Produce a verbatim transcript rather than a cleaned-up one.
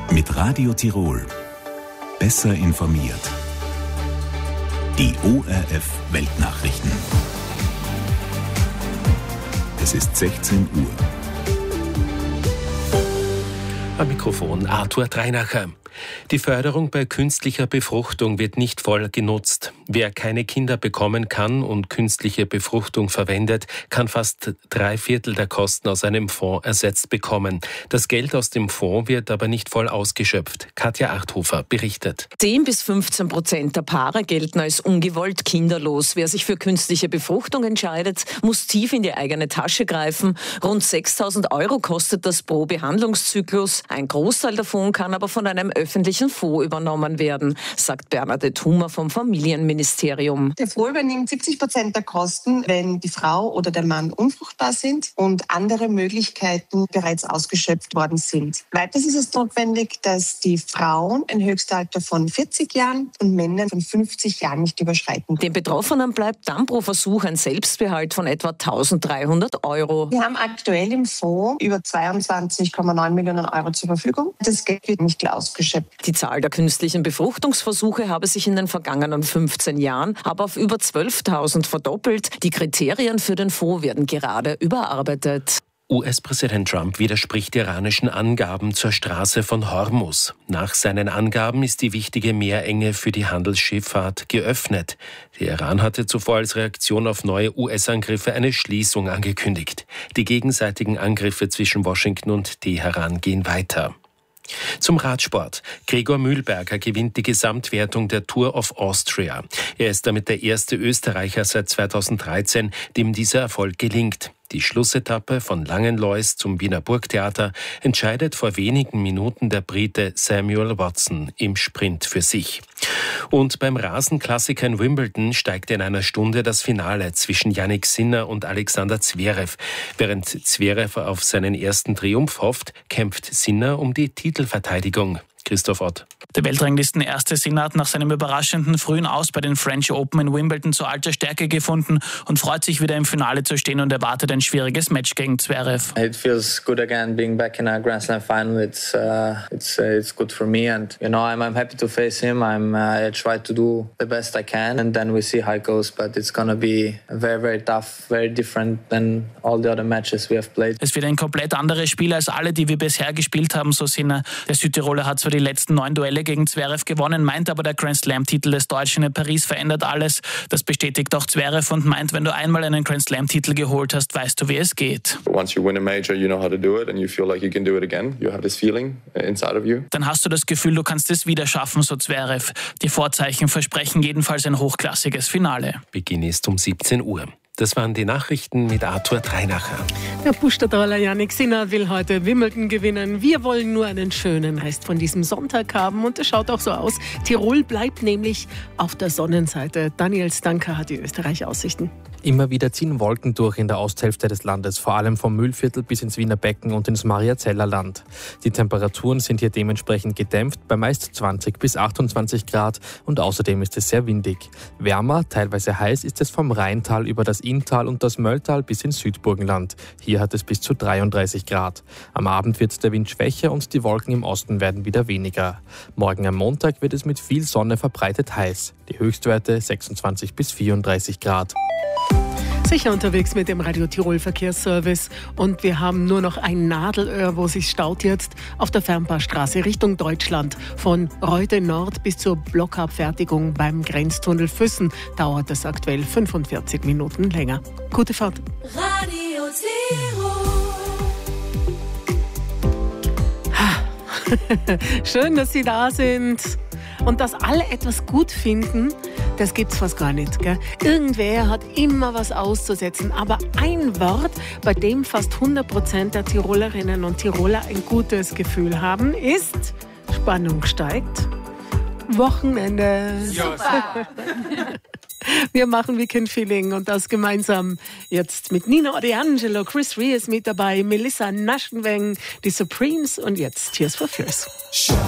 Mit Radio Tirol. Besser informiert. Die O R F Weltnachrichten. Es ist sechzehn Uhr. Am Mikrofon Arthur Dreinacher. Die Förderung bei künstlicher Befruchtung wird nicht voll genutzt. Wer keine Kinder bekommen kann und künstliche Befruchtung verwendet, kann fast drei Viertel der Kosten aus einem Fonds ersetzt bekommen. Das Geld aus dem Fonds wird aber nicht voll ausgeschöpft. Katja Achthofer berichtet. zehn bis fünfzehn Prozent der Paare gelten als ungewollt kinderlos. Wer sich für künstliche Befruchtung entscheidet, muss tief in die eigene Tasche greifen. Rund sechstausend Euro kostet das pro Behandlungszyklus. Ein Großteil davon kann aber von einem öffentlichen Fonds übernommen werden, sagt Bernadette Hummer vom Familienministerium. Der Fonds übernimmt siebzig Prozent der Kosten, wenn die Frau oder der Mann unfruchtbar sind und andere Möglichkeiten bereits ausgeschöpft worden sind. Weiters ist es notwendig, dass die Frauen ein Höchstalter von vierzig Jahren und Männer von fünfzig Jahren nicht überschreiten. Den Betroffenen bleibt dann pro Versuch ein Selbstbehalt von etwa eintausenddreihundert Euro. Wir haben aktuell im Fonds über zweiundzwanzig Komma neun Millionen Euro zur Verfügung. Das Geld wird nicht ausgeschöpft. Die Zahl der künstlichen Befruchtungsversuche habe sich in den vergangenen fünfzehn Jahren aber auf über zwölftausend verdoppelt. Die Kriterien für den Fonds werden gerade überarbeitet. U S-Präsident Trump widerspricht iranischen Angaben zur Straße von Hormuz. Nach seinen Angaben ist die wichtige Meerenge für die Handelsschifffahrt geöffnet. Der Iran hatte zuvor als Reaktion auf neue U S-Angriffe eine Schließung angekündigt. Die gegenseitigen Angriffe zwischen Washington und Teheran gehen weiter. Zum Radsport. Gregor Mühlberger gewinnt die Gesamtwertung der Tour of Austria. Er ist damit der erste Österreicher seit zweitausenddreizehn, dem dieser Erfolg gelingt. Die Schlussetappe von Langenlois zum Wiener Burgtheater entscheidet vor wenigen Minuten der Brite Samuel Watson im Sprint für sich. Und beim Rasenklassiker in Wimbledon steigt in einer Stunde das Finale zwischen Jannik Sinner und Alexander Zverev. Während Zverev auf seinen ersten Triumph hofft, kämpft Sinner um die Titelverteidigung. Christoph Ott. Der Weltranglisten-Erste Sinner hat nach seinem überraschenden frühen Aus bei den French Open in Wimbledon zu alter Stärke gefunden und freut sich wieder im Finale zu stehen und erwartet ein schwieriges Match gegen Zverev. It feels good again being back in a Grand Slam final. It's uh, it's uh, it's good for me and you know I'm I'm happy to face him. I'm uh, I try to do the best I can and then we see how it goes. But it's gonna be very very tough, very different than all the other matches we have played. Es wird ein komplett anderes Spiel als alle, die wir bisher gespielt haben, so Sinner. Der Südtiroler hat zwar die letzten neun Duelle gegen Zverev gewonnen, meint aber, der Grand Slam-Titel des Deutschen in Paris verändert alles. Das bestätigt auch Zverev und meint, wenn du einmal einen Grand Slam-Titel geholt hast, weißt du, wie es geht. Once you win a major, you know how to do it and you feel like you can do it again. You have this feeling inside of you. Dann hast du das Gefühl, du kannst es wieder schaffen, so Zverev. Die Vorzeichen versprechen jedenfalls ein hochklassiges Finale. Beginn ist um siebzehn Uhr. Das waren die Nachrichten mit Arthur Dreinacher. Der Pustertaler Jannik Sinner will heute Wimbledon gewinnen. Wir wollen nur einen schönen Rest von diesem Sonntag haben und es schaut auch so aus. Tirol bleibt nämlich auf der Sonnenseite. Daniel Stanker hat die Österreich-Aussichten. Immer wieder ziehen Wolken durch in der Osthälfte des Landes, vor allem vom Mühlviertel bis ins Wiener Becken und ins Mariazeller Land. Die Temperaturen sind hier dementsprechend gedämpft, bei meist zwanzig bis achtundzwanzig Grad und außerdem ist es sehr windig. Wärmer, teilweise heiß ist es vom Rheintal über das Inntal und das Mölltal bis ins Südburgenland. Hier hat es bis zu dreiunddreißig Grad. Am Abend wird der Wind schwächer und die Wolken im Osten werden wieder weniger. Morgen am Montag wird es mit viel Sonne verbreitet heiß. Die Höchstwerte sechsundzwanzig bis vierunddreißig Grad. Sicher unterwegs mit dem Radio Tirol Verkehrsservice und wir haben nur noch ein Nadelöhr, wo sich staut jetzt auf der Fernpaarstraße Richtung Deutschland. Von Reute Nord bis zur Blockabfertigung beim Grenztunnel Füssen dauert es aktuell fünfundvierzig Minuten länger. Gute Fahrt. Radio Tirol. Schön, dass Sie da sind. Und dass alle etwas gut finden, das gibt's fast gar nicht. Gell? Irgendwer hat immer was auszusetzen. Aber ein Wort, bei dem fast hundert Prozent der Tirolerinnen und Tiroler ein gutes Gefühl haben, ist Spannung steigt. Wochenende. Super. Wir machen Weekend Feeling und das gemeinsam jetzt mit Nino D'Angelo, Chris Rea ist mit dabei, Melissa Naschenweng, die Supremes und jetzt Tears for Fears.